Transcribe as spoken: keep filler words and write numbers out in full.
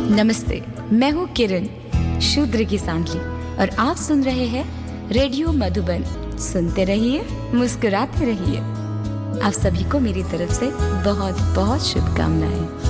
नमस्ते, मैं हूँ किरण, शूद्र की सांडली, और आप सुन रहे हैं रेडियो मधुबन। सुनते रहिए, मुस्कुराते रहिए। आप सभी को मेरी तरफ से बहुत बहुत शुभकामनाएं।